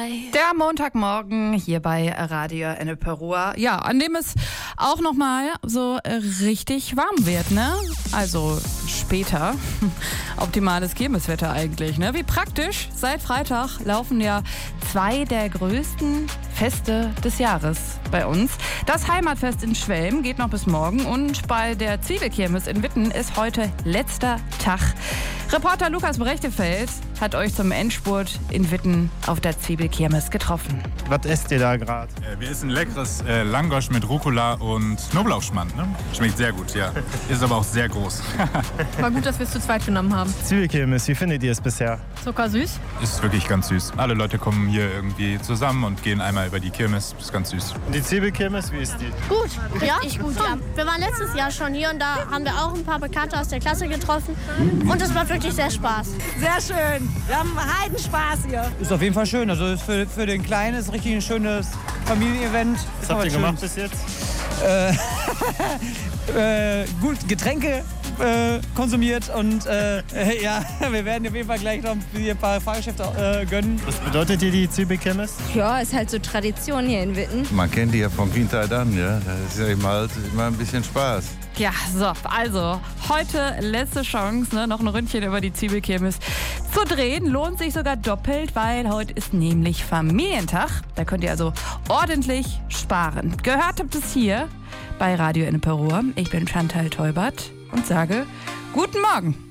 Der Montagmorgen hier bei Radio Enneperoa. Ja, an dem es auch nochmal so richtig warm wird, ne? Also später. Optimales Kirmeswetter eigentlich, ne? Wie praktisch. Seit Freitag laufen ja 2 der größten Feste des Jahres bei uns. Das Heimatfest in Schwelm geht noch bis morgen und bei der Zwiebelkirmes in Witten ist heute letzter Tag. Reporter Lukas Brechtefeld hat euch zum Endspurt in Witten auf der Zwiebelkirmes getroffen. Was esst ihr da gerade? Wir essen leckeres Langosch mit Rucola und Knoblauchschmand. Ne? Schmeckt sehr gut, ja. Ist aber auch sehr groß. War gut, dass wir es zu zweit genommen haben. Zwiebelkirmes, wie findet ihr es bisher? Zuckersüß? Ist wirklich ganz süß. Alle Leute kommen hier irgendwie zusammen und gehen einmal über die Kirmes. Ist ganz süß. Und die Zwiebelkirmes, wie ist die? Gut, richtig gut, ja. Wir waren letztes Jahr schon hier und da haben wir auch ein paar Bekannte aus der Klasse getroffen. Und es macht wirklich sehr Spaß. Sehr schön. Wir haben Heidenspaß hier. Ist auf jeden Fall schön. Also ist für den Kleinen ist richtig ein schönes Familienevent. Was habt ihr gemacht bis jetzt? Gut Getränke konsumiert und ja, wir werden auf jeden Fall gleich noch ein paar Fahrgeschäfte gönnen. Was bedeutet dir die Zwiebelkirmes? Ja, ist halt so Tradition hier in Witten. Man kennt die ja von Kindheit an, ja. Das ist ja immer ein bisschen Spaß. Ja, so, also heute letzte Chance, ne, noch ein Ründchen über die Zwiebelkirmes zu drehen. Lohnt sich sogar doppelt, weil heute ist nämlich Familientag. Da könnt ihr also ordentlich sparen. Gehört habt es hier bei Radio Enneperoa. Ich bin Chantal Teubert und sage guten Morgen.